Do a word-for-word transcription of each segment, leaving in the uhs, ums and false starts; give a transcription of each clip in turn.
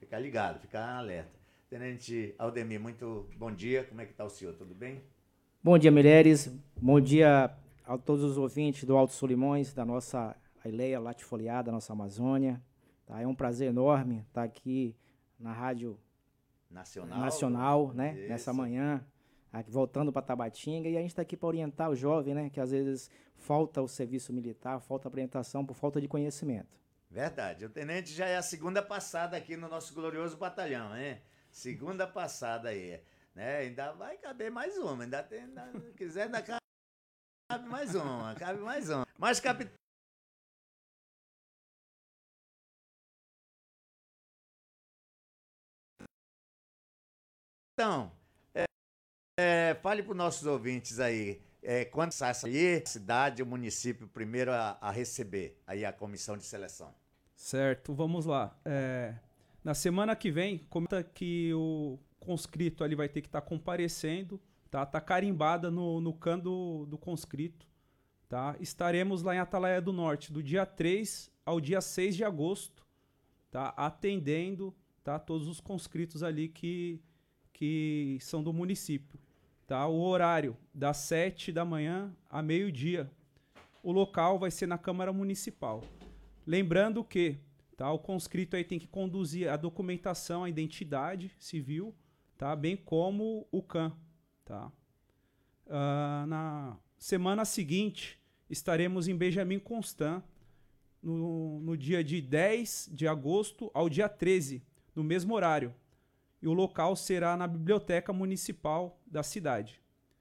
ficar ligado, ficar alerta. Tenente Aldemir, muito bom dia. Como é que está o senhor? Tudo bem? Bom dia, mulheres. Bom dia a todos os ouvintes do Alto Solimões, da nossa Ileia latifoliada, nossa Amazônia. Tá? É um prazer enorme estar aqui na Rádio Nacional, Nacional, né? Isso. Nessa manhã, aqui, voltando para Tabatinga. E a gente está aqui para orientar o jovem, né? Que às vezes falta o serviço militar, falta a orientação por falta de conhecimento. Verdade. O tenente já é a segunda passada aqui no nosso glorioso batalhão, hein? Segunda passada aí, né? Ainda vai caber mais uma, ainda tem, ainda, se quiser, ainda cabe mais uma, cabe mais uma. Mas, capitão, é, é, fale para os nossos ouvintes aí, é, quando sai essa aí, cidade, o município primeiro a, a receber aí a comissão de seleção. Certo, vamos lá. É, na semana que vem, comenta que o conscrito ali vai ter que estar tá comparecendo, tá? Tá carimbada no, no can do, do conscrito, tá? Estaremos lá em Atalaia do Norte, do dia três ao dia seis de agosto, tá? Atendendo, tá? Todos os conscritos ali que, que são do município, tá? O horário das sete da manhã a meio-dia. O local vai ser na Câmara Municipal. Lembrando que, tá, o conscrito aí tem que conduzir a documentação, a identidade civil, tá, bem como o C A M. Tá. Uh, na semana seguinte, estaremos em Benjamin Constant, no, no dia de dez de agosto ao dia treze, no mesmo horário. E o local será na Biblioteca Municipal da cidade.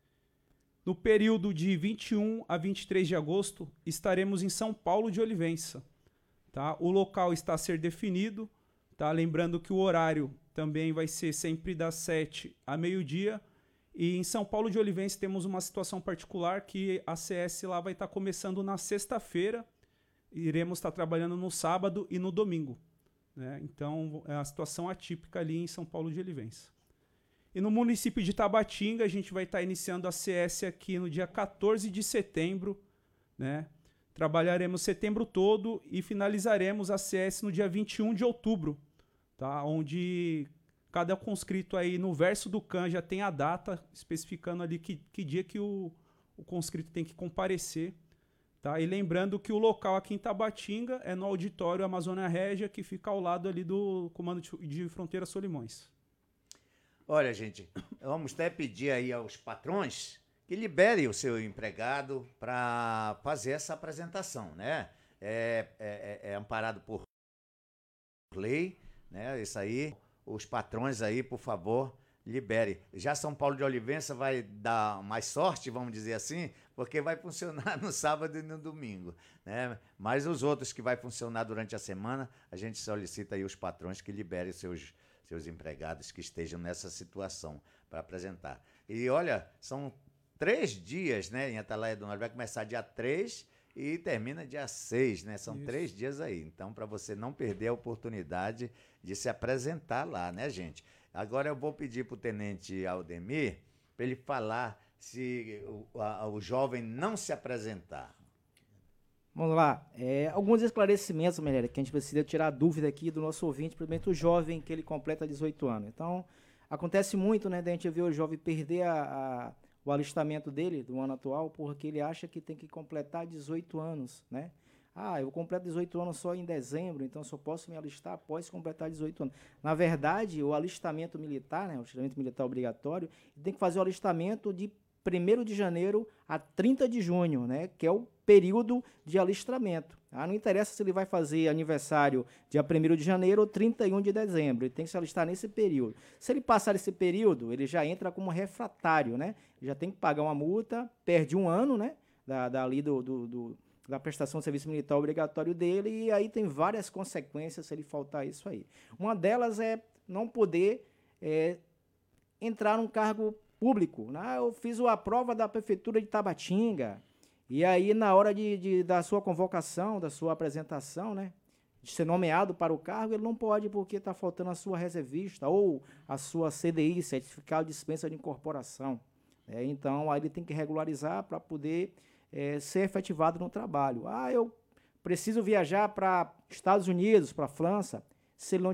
No período de vinte e um a vinte e três de agosto, estaremos em São Paulo de Olivença. Tá? O local está a ser definido, tá? Lembrando que o horário também vai ser sempre das sete a meio-dia. E em São Paulo de Olivença temos uma situação particular que a C S lá vai estar começando na sexta-feira. Iremos estar trabalhando no sábado e no domingo. Né? Então é uma situação atípica ali em São Paulo de Olivença. E no município de Tabatinga a gente vai estar iniciando a C S aqui no dia quatorze de setembro, né? Trabalharemos setembro todo e finalizaremos a C S no dia vinte e um de outubro, tá? Onde cada conscrito aí no verso do C A M já tem a data, especificando ali que, que dia que o, o conscrito tem que comparecer. Tá? E lembrando que o local aqui em Tabatinga é no auditório Amazônia Régia, que fica ao lado ali do Comando de, de Fronteira Solimões. Olha, gente, vamos até pedir aí aos patrões que libere o seu empregado para fazer essa apresentação, né? É, é, é amparado por lei, né? Isso aí, os patrões aí, por favor, libere. Já São Paulo de Olivença vai dar mais sorte, vamos dizer assim, porque vai funcionar no sábado e no domingo, né? Mas os outros que vai funcionar durante a semana, a gente solicita aí os patrões que liberem seus, seus empregados que estejam nessa situação para apresentar. E olha, são três dias, né, em Atalaia do Norte. Vai começar dia três e termina dia seis, né? São Isso. três dias aí. Então, para você não perder a oportunidade de se apresentar lá, né, gente? Agora eu vou pedir para o tenente Aldemir para ele falar se o, a, o jovem não se apresentar. Vamos lá. É, alguns esclarecimentos, Melhor, que a gente precisa tirar a dúvida aqui do nosso ouvinte, principalmente o jovem que ele completa dezoito anos. Então, acontece muito, né, da gente ver o jovem perder a... a o alistamento dele, do ano atual, porque ele acha que tem que completar dezoito anos, né? Ah, eu completo dezoito anos só em dezembro, então só posso me alistar após completar dezoito anos. Na verdade, o alistamento militar, né, o alistamento militar obrigatório, tem que fazer o alistamento de primeiro de janeiro a trinta de junho, né, que é o período de alistamento. Ah, não interessa se ele vai fazer aniversário dia primeiro de janeiro ou trinta e um de dezembro, ele tem que se alistar nesse período. Se ele passar esse período, ele já entra como refratário, né? Ele já tem que pagar uma multa, perde um ano, né, da, da, ali do, do, do, da prestação de serviço militar obrigatório dele, e aí tem várias consequências se ele faltar isso aí. Uma delas é não poder é, entrar num cargo público. Né? Eu fiz a prova da prefeitura de Tabatinga, e aí na hora de, de, da sua convocação, da sua apresentação, né, de ser nomeado para o cargo, ele não pode porque está faltando a sua reservista ou a sua C D I, Certificado de Dispensa de Incorporação. É, então, aí ele tem que regularizar para poder é, ser efetivado no trabalho. Ah, eu preciso viajar para Estados Unidos, para a França. Se ele não